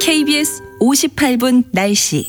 KBS 58분 날씨.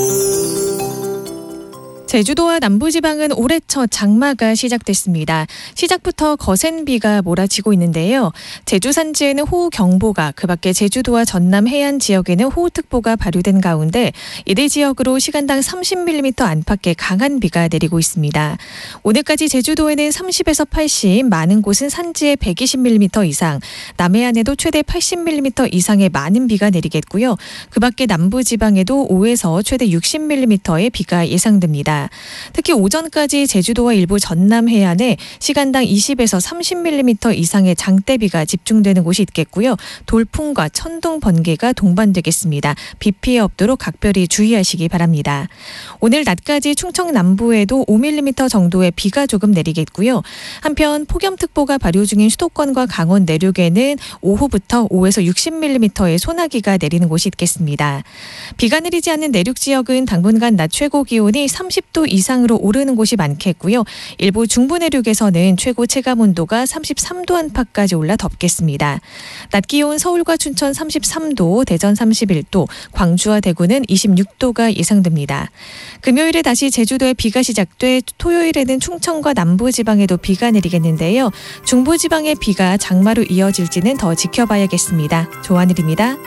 제주도와 남부지방은 올해 첫 장마가 시작됐습니다. 시작부터 거센 비가 몰아치고 있는데요. 제주 산지에는 호우경보가, 그밖에 제주도와 전남 해안 지역에는 호우특보가 발효된 가운데 이들 지역으로 시간당 30mm 안팎의 강한 비가 내리고 있습니다. 오늘까지 제주도에는 30에서 80, 많은 곳은 산지에 120mm 이상, 남해안에도 최대 80mm 이상의 많은 비가 내리겠고요. 그밖에 남부지방에도 5에서 최대 60mm의 비가 예상됩니다. 특히 오전까지 제주도와 일부 전남 해안에 시간당 20에서 30mm 이상의 장대비가 집중되는 곳이 있겠고요. 돌풍과 천둥, 번개가 동반되겠습니다. 비 피해 없도록 각별히 주의하시기 바랍니다. 오늘 낮까지 충청 남부에도 5mm 정도의 비가 조금 내리겠고요. 한편 폭염특보가 발효 중인 수도권과 강원 내륙에는 오후부터 5에서 60mm의 소나기가 내리는 곳이 있겠습니다. 비가 내리지 않는 내륙 지역은 당분간 낮 최고 기온이 30도 이상으로 오르는 곳이 많겠고요. 일부 중부 내륙에서는 최고 체감온도가 33도 안팎까지 올라 덥겠습니다. 낮 기온 서울과 춘천 33도, 대전 31도, 광주와 대구는 26도가 예상됩니다. 금요일에 다시 제주도에 비가 시작돼 토요일에는 충청과 남부지방에도 비가 내리겠는데요. 중부지방의 비가 장마로 이어질지는 더 지켜봐야겠습니다. 조한일입니다.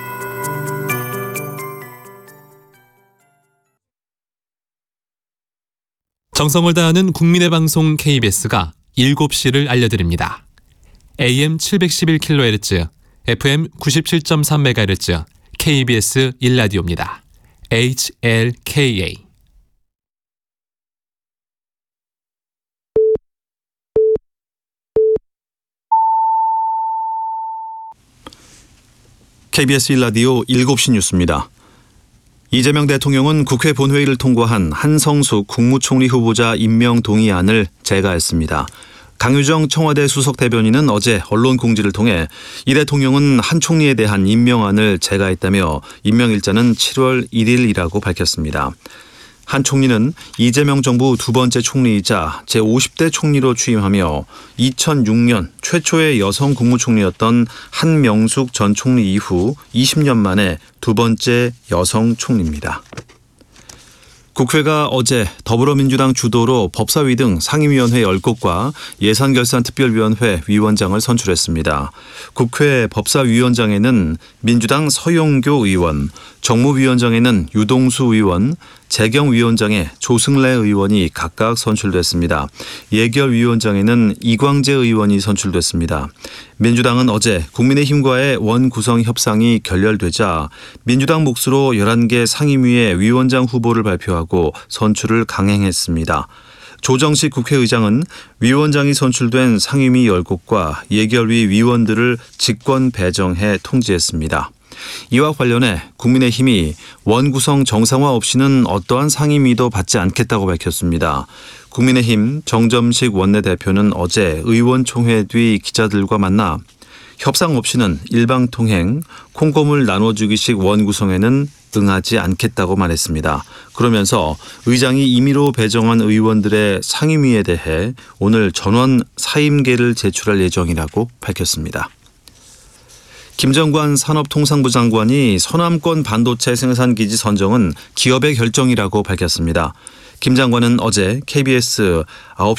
정성을 다하는 국민의 방송 KBS가 7시를 알려드립니다. AM 711kHz, FM 97.3MHz, KBS 1라디오입니다. HLKA. KBS 1라디오 7시 뉴스입니다. 이재명 대통령은 국회 본회의를 통과한 한성숙 국무총리 후보자 임명 동의안을 제거했습니다. 강유정 청와대 수석대변인은 어제 언론 공지를 통해 이 대통령은 한 총리에 대한 임명안을 제거했다며 임명일자는 7월 1일이라고 밝혔습니다. 한 총리는 이재명 정부 두 번째 총리이자 제50대 총리로 취임하며 2006년 최초의 여성 국무총리였던 한명숙 전 총리 이후 20년 만에 두 번째 여성 총리입니다. 국회가 어제 더불어민주당 주도로 법사위 등 상임위원회 10곳과 예산결산특별위원회 위원장을 선출했습니다. 국회 법사위원장에는 민주당 서용교 의원, 정무위원장에는 유동수 의원, 재경위원장에 조승래 의원이 각각 선출됐습니다. 예결위원장에는 이광재 의원이 선출됐습니다. 민주당은 어제 국민의힘과의 원구성 협상이 결렬되자 민주당 몫으로 11개 상임위의 위원장 후보를 발표하고 선출을 강행했습니다. 조정식 국회의장은 위원장이 선출된 상임위 10곳과 예결위 위원들을 직권 배정해 통지했습니다. 이와 관련해 국민의힘이 원구성 정상화 없이는 어떠한 상임위도 받지 않겠다고 밝혔습니다. 국민의힘 정점식 원내대표는 어제 의원총회 뒤 기자들과 만나 협상 없이는 일방통행, 콩고물 나눠주기식 원구성에는 응하지 않겠다고 말했습니다. 그러면서 의장이 임의로 배정한 의원들의 상임위에 대해 오늘 전원 사임계를 제출할 예정이라고 밝혔습니다. 김정관 산업통상부 장관이 서남권 반도체 생산기지 선정은 기업의 결정이라고 밝혔습니다. 김 장관은 어제 KBS 9시